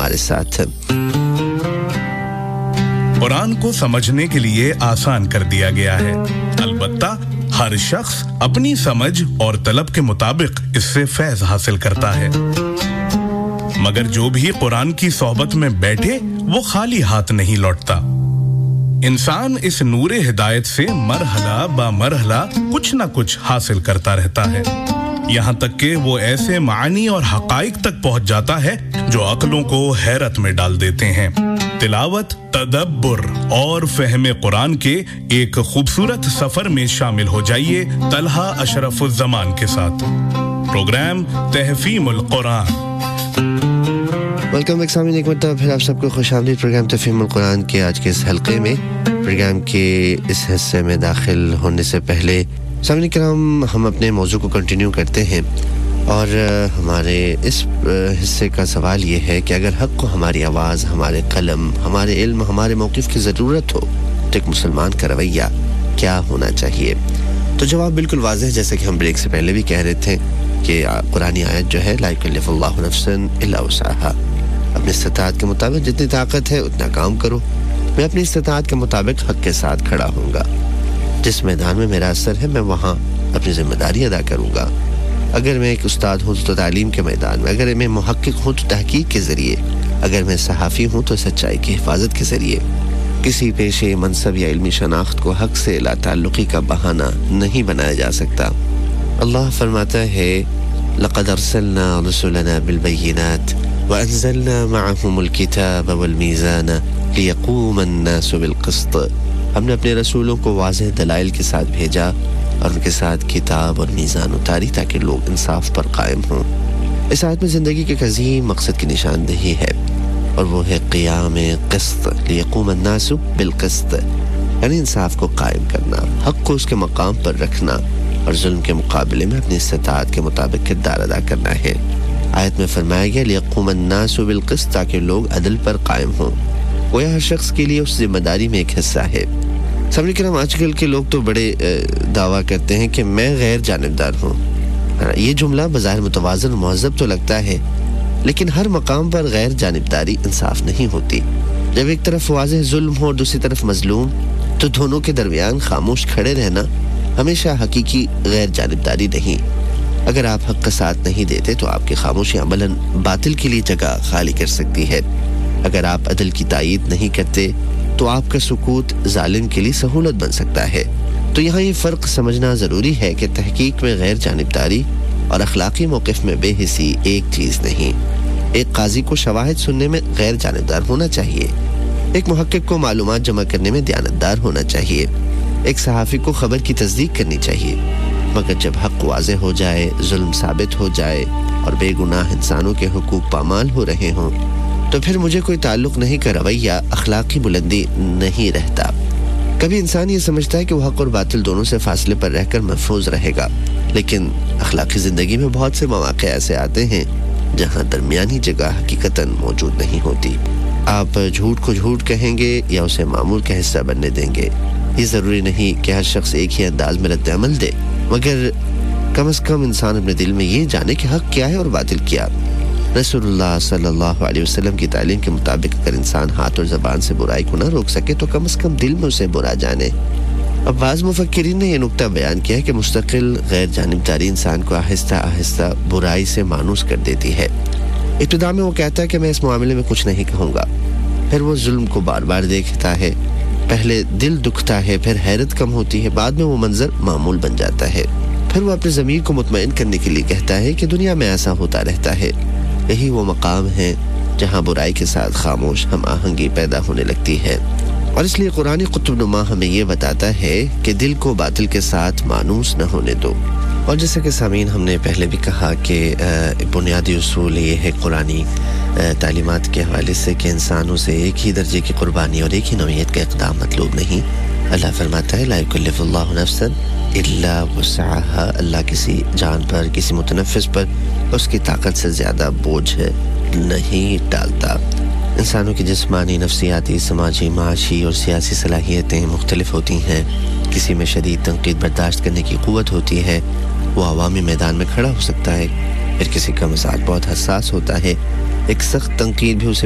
हमारे साथ। कुरान को समझने के लिए आसान कर दिया गया है, अलबत्ता हर शख्स अपनी समझ और तलब के मुताबिक इससे फैज़ हासिल करता है, मगर जो भी कुरान की सोहबत में बैठे वो खाली हाथ नहीं लौटता। इंसान इस नूरे हिदायत से मरहला बा मरहला कुछ न कुछ हासिल करता रहता है, यहाँ तक कि वो ऐसे मानी और हकाइक तक पहुंच जाता है जो अक्लों को हैरत में डाल देते हैं। तिलावत, तदब्बुर और फहमे कुरान के एक खूबसूरत सफर में शामिल हो जाइए तलहा अशरफुज़्ज़मान के साथ। प्रोग्राम तहफ़ीमुल कुरान। वेलकम बैक सामीन, एक मरतबा फिर आप सबको खुशामदीद प्रोग्राम तहफ़ीमुल कुरान के आज के इस हलके में। प्रोग्राम के इस हिस्से में दाखिल होने से पहले सामीन किराम हम अपने मौजू को कंटिन्यू करते हैं और हमारे इस हिस्से का सवाल ये है कि अगर हक़ को हमारी आवाज़, हमारे कलम, हमारे इल्म, हमारे मौक़िफ़ की ज़रूरत हो तो एक मुसलमान का रवैया क्या होना चाहिए? तो जवाब बिल्कुल वाज़ेह, जैसे कि हम ब्रेक से पहले भी कह रहे थे कि कुरानी आयत जो है ला युकल्लिफुल्लाहु नफ्सन इल्ला वुसअहा, अपनी इस्तिताअत के मुताबिक जितनी ताकत है उतना काम करो। मैं अपनी इस्तिताअत के मुताबिक हक़ के साथ खड़ा होऊंगा। जिस मैदान में मेरा असर है मैं वहाँ अपनी ज़िम्मेदारी अदा करूँगा। अगर मैं एक उस्ताद हूँ तो तालीम के मैदान में, अगर मैं मुहक्किक हूँ तो तहकीक के ज़रिए, अगर मैं सहाफ़ी हूँ तो सच्चाई की हिफाजत के ज़रिए। किसी पेशे, मनसब या इल्मी शनाख्त को हक़ से लाताल्लुक़ी का बहाना नहीं बनाया जा सकता। अल्लाह फरमाता है लक़द अरसलना रुसुलना बिलबय्यिनात व अंज़लना मअहुमुल किताब वल मीज़ान लियक़ूम अन्नासु बिलक़िस्त। हमने अपने रसूलों को वाज़ेह दलाइल के साथ भेजा और उनके साथ किताब और मीज़ान उतारी ताकि लोग इंसाफ पर कायम हों। इस आयत में ज़िंदगी के एक अज़ीम मकसद की निशानदेही है और वो है क़ियाम क़िस्त, लियक़ूम अन्नासु बिलक़िस्त, यानी इंसाफ को कायम करना, हक़ को उसके मकाम पर रखना और जुल्म के मुकाबले में अपनी इस्तिताअत के मुताबिक किरदार अदा करना है। आयत में फरमाया गया लियक़ूम अन्नासु बिलक़िस्त, ताकि लोग अदल पर कायम हों। गोया हर शख्स के लिए उस जिम्मेदारी में एक हिस्सा है। सामने किराम, आजकल के लोग तो बड़े दावा करते हैं कि मैं गैर जानिबदार हूँ। ये जुमला बज़ाहिर मुतवाज़िन और मुहज़्ज़ब तो लगता है, लेकिन हर मकाम पर गैर जानिबदारी इंसाफ नहीं होती। जब एक तरफ वाज़ेह जुल्म हो और दूसरी तरफ मज़लूम, तो दोनों के दरमियान खामोश खड़े रहना हमेशा हकीकी गैर जानिबदारी नहीं। अगर आप हक़ का साथ नहीं देते तो आपकी खामोशी अमलन बातिल के लिए जगह खाली कर सकती है। अगर आप अदल की तायीद नहीं करते तो आपका सुकूत जालिम के लिए सहूलत बन सकता है। तो यहाँ ये फ़र्क समझना ज़रूरी है कि तहकीक में गैर जानिबदारी और अखलाकी मौक़िफ़ में बेहिसी एक चीज़ नहीं। एक काजी को शवाहिद सुनने में गैर जानिबदार होना चाहिए, एक मुहक्किक को मालूमात जमा करने में दयानतदार होना चाहिए, एक सहाफ़ी को खबर की तस्दीक करनी चाहिए। मगर जब हक़ वाज़ेह हो जाए, जुल्म साबित हो जाए और बेगुनाह इंसानों के हुकूक पामाल हो रहे हों, तो फिर मुझे कोई ताल्लुक़ नहीं का रवैया अखलाकी बुलंदी नहीं रहता। कभी इंसान ये समझता है कि वो हक़ और बातिल दोनों से फासले पर रहकर महफूज रहेगा, लेकिन अखलाकी ज़िंदगी में बहुत से मौक़े ऐसे आते हैं जहाँ दरमियानी जगह हकीकतन मौजूद नहीं होती। आप झूठ को झूठ कहेंगे या उसे मामूल का हिस्सा बनने देंगे। ये ज़रूरी नहीं कि हर शख्स एक ही अंदाज में रद्द अमल दे, मगर कम से कम इंसान अपने दिल में ये जाने कि हक़ क्या है और बातिल क्या। रसूलुल्लाह सल्लल्लाहु अलैहि वसल्लम की तालीम के मुताबिक अगर इंसान हाथ और ज़बान से बुराई को ना रोक सके तो कम से कम दिल में उसे बुरा जाने। अब बाज़ मुफक्किरीन ने यह नुक्ता बयान किया है कि मुस्तकिल गैर जानिबदारी इंसान को आहिस्ता आहिस्ता बुराई से मानूस कर देती है। इब्तिदा में वो कहता है कि मैं इस मामले में कुछ नहीं कहूँगा, फिर वो जुल्म को बार बार देखता है, पहले दिल दुखता है, फिर हैरत कम होती है, बाद में वो मंजर मामूल बन जाता है। फिर वो अपने ज़मीर को मुतमईन करने के लिए कहता है कि दुनिया में ऐसा होता रहता है। यही वो मकाम है जहाँ बुराई के साथ खामोश हम आहंगी पैदा होने लगती है। और इसलिए कुरानी कुतुबनुमा हमें ये बताता है कि दिल को बातिल के साथ मानूस न होने दो। और जैसे कि सामीन हमने पहले भी कहा कि बुनियादी उसूल ये है कुरानी तालीमात के हवाले से कि इंसानों से एक ही दर्जे की कुर्बानी और एक ही नौइयत का इक़दाम मतलूब नहीं। अल्लाह फरमाता है ला युकल्लिफुल्लाहु नफ्सन इल्ला वुसअहा, अल्लाह किसी जान पर, किसी मुतनफ़िस पर उसकी ताकत से ज़्यादा बोझ नहीं डालता। इंसानों की जिस्मानी, नफ्सियाती, समाजी, माशी और सियासी सलाहियतें मुख्तलिफ होती हैं। किसी में शदीद तनकीद बर्दाश्त करने की क़ुव्वत होती है, वो अवामी मैदान में खड़ा हो सकता है। फिर किसी का मिजाज बहुत हसास होता है, एक सख्त तनकीद भी उसे